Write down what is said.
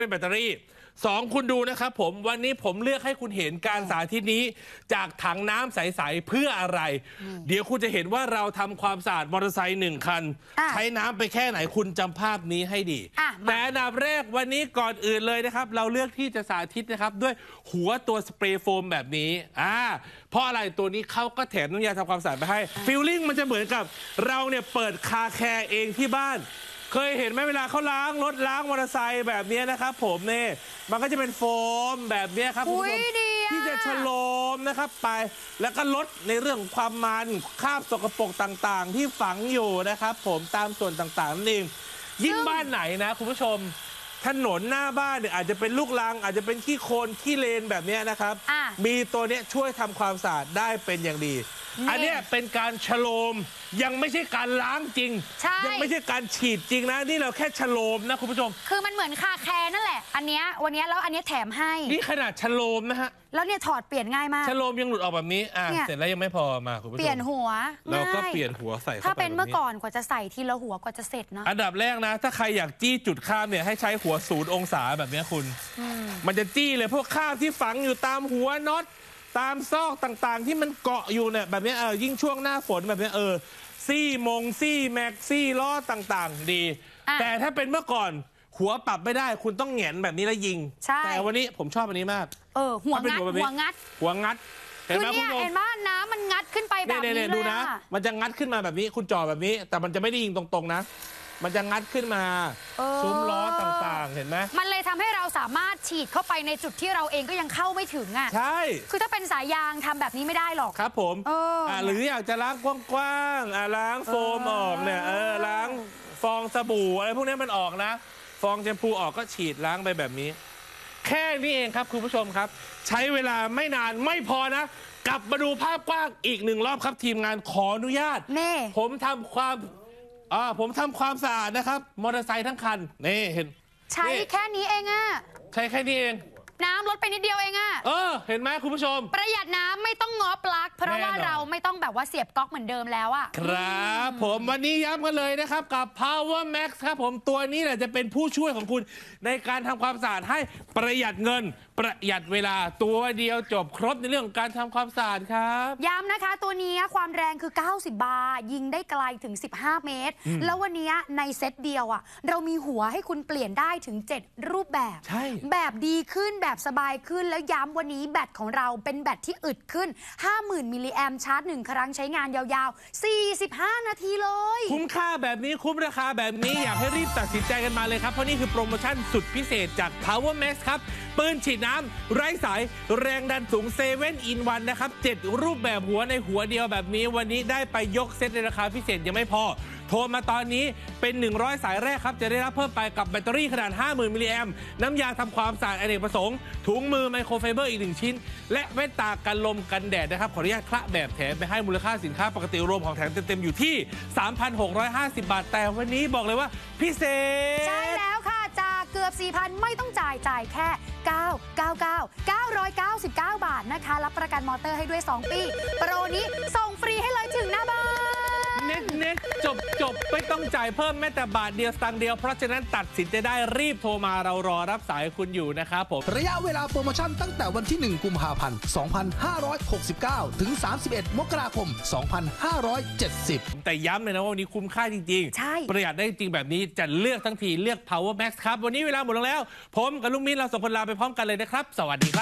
เป็นแบตเตอรี่2คุณดูนะครับผมวันนี้ผมเลือกให้คุณเห็นการสาธิตนี้จากถังน้ำใสๆเพื่ออะไรเดี๋ยวคุณจะเห็นว่าเราทำความสะอาดมอเตอร์ไซค์1 คันใช้น้ำไปแค่ไหนคุณจำภาพนี้ให้ดีแต่อันดับแรกวันนี้ก่อนอื่นเลยนะครับเราเลือกที่จะสาธิตนะครับด้วยหัวตัวสเปรย์โฟมแบบนี้เพราะอะไรตัวนี้เขาก็แถมน้ำยาทำความสะอาดไปให้ฟีลลิ่งมันจะเหมือนกับเราเนี่ยเปิดคาแคร์เองที่บ้านเคยเห็นไหมเวลาเขาล้างรถล้างมอเตอร์ไซค์แบบนี้นะครับผมเนี่ยมันก็จะเป็นโฟมแบบนี้ครับคุณผู้ชมที่จะชโลมนะครับไปแล้วก็ลดในเรื่องของความมันคราบสกปรกต่างๆที่ฝังอยู่นะครับผมตามส่วนต่างๆนั่นเองยิ่งบ้านไหนนะคุณผู้ชมถนนหน้าบ้านเนี่ยอาจจะเป็นลูกรังอาจจะเป็นขี้โคลนขี้เลนแบบนี้นะครับมีตัวนี้ช่วยทำความสะอาดได้เป็นอย่างดีอันนี้เป็นการชโลมยังไม่ใช่การล้างจริงยังไม่ใช่การฉีดจริงนะนี่เราแค่ชโลมนะคุณผู้ชมคือมันเหมือนคาแคร์นั่นแหละอันเนี้ยวันนี้แล้วอันนี้แถมให้นี่ขนาดชโลมนะฮะแล้วเนี่ยถอดเปลี่ยนง่ายมากชโลมยังหลุดออกแบบนี้เสร็จแล้วยังไม่พอมาคุณผู้ชมเปลี่ยนหัวเราก็เปลี่ยนหัวใส่ถ้าเป็นเมื่อก่อนกว่าจะใส่ทีละหัวกว่าจะเสร็จเนาะอันดับแรกนะถ้าใครอยากจี้จุดข้ามเนี่ยให้ใช้หัว0 องศาแบบนี้คุณมันจะจี้เลยพวกข้ามที่ฝังอยู่ตามหัวน็อตตามซอกต่างๆที่มันเกาะอยู่เนี่ยแบบนี้ยิ่งช่วงหน้าฝนแบบนี้ซี่แม็กซี่ล้อต่างๆดีแต่ถ้าเป็นเมื่อก่อนหัวปรับไม่ได้คุณต้องแหงนแบบนี้แล้วยิงแต่วันนี้ผมชอบอันนี้มากหัวงัดเห็นไหมคุณผู้ชมเห็นว่าน้ำมันงัดขึ้นไปแบบนี้เลยดูนะมันจะงัดขึ้นมาแบบนี้คุณจ่อแบบนี้แต่มันจะไม่ได้ยิงตรงๆนะมันจะงัดขึ้นมาซุ้มล้อต่างๆเห็นไหมมันเลยทำให้เราสามารถฉีดเข้าไปในจุดที่เราเองก็ยังเข้าไม่ถึงใช่คือถ้าเป็นสายยางทำแบบนี้ไม่ได้หรอกครับผมหรืออยากจะล้างกว้างๆล้างโฟมออกเนี่ยล้างฟองสบู่อะไรพวกนี้มันออกนะฟองแชมพูออกก็ฉีดล้างไปแบบนี้แค่นี้เองครับคุณผู้ชมครับใช้เวลาไม่นานไม่พอนะกลับมาดูภาพกว้างอีก1 รอบครับทีมงานขออนุญาตผมทำความสะอาดนะครับมอเตอร์ไซค์ทั้งคันนี่เห็นใช้แค่นี้เองใช้แค่นี้เองน้ำลดไปนิดเดียวเองเห็นไหมคุณผู้ชมประหยัดน้ำไม่ต้องง้อปลั๊กเพราะว่าเราไม่ต้องแบบว่าเสียบก๊อกเหมือนเดิมแล้วครับผมวันนี้ย้ำกันเลยนะครับกับ Power Max ครับผมตัวนี้แหละจะเป็นผู้ช่วยของคุณในการทำความสะอาดให้ประหยัดเงินประหยัดเวลาตัวเดียวจบครบในเรื่องของการทำความสะอาดครับย้ำนะคะตัวนี้ความแรงคือ90 บาร์ยิงได้ไกลถึง15 เมตรแล้ววันนี้ในเซตเดียวเรามีหัวให้คุณเปลี่ยนได้ถึง7 รูปแบบแบบดีขึ้นแบบสบายขึ้นแล้วย้ำวันนี้แบตของเราเป็นแบตที่อึดขึ้น 50,000 มิลลิแอมชาร์จ1 ครั้งใช้งานยาวๆ45 นาทีเลยคุ้มค่าแบบนี้คุ้มราคาแบบนี้อยากให้รีบตัดสินใจกันมาเลยครับเพราะนี่คือโปรโมชั่นสุดพิเศษจาก Power Max ครับปืนฉีดน้ำไร้สายแรงดันสูง7 in 1นะครับ7 รูปแบบหัวในหัวเดียวแบบนี้วันนี้ได้ไปยกเซตในราคาพิเศษยังไม่พอโทรมาตอนนี้เป็น100 สายแรกครับจะได้รับเพิ่มไปกับแบตเตอรี่ขนาด 50,000 มิลลิแอมน้ำยาทำความสะอาดอเนกประสงค์ถุงมือไมโครไฟเบอร์อีก1 ชิ้นและแว่นตากันลมกันแดดนะครับขออนุญาตคละแบบแถมไปให้มูลค่าสินค้าปกติรวมของแถมเต็มๆอยู่ที่ 3,650 บาทแต่วันนี้บอกเลยว่าพิเศษใช่แล้วค่ะจากเกือบ 4,000 ไม่ต้องจ่ายแค่999 บาทนะคะรับประกันมอเตอร์ให้ด้วย2 ปีโปรนี้ส่งฟรีให้เลยถึงหน้าบ้านเน็ตจบไม่ต้องจ่ายเพิ่มแม้แต่บาทเดียวสตางค์เดียวเพราะฉะนั้นตัดสินใจได้รีบโทรมาเรารอรับสายคุณอยู่นะครับผมระยะเวลาโปรโมชั่นตั้งแต่วันที่1 กุมภาพันธ์ 2569 ถึง 31 มกราคม 2570 แต่ย้ำเลยนะว่าวันนี้คุ้มค่าจริงๆประหยัดได้จริงแบบนี้จะเลือกทั้งทีเลือก Power Max ครับวันนี้เวลาหมดลงแล้วผมกับลุงมิ้นเรา2 คนลาไปพร้อมกันเลยนะครับสวัสดีครับ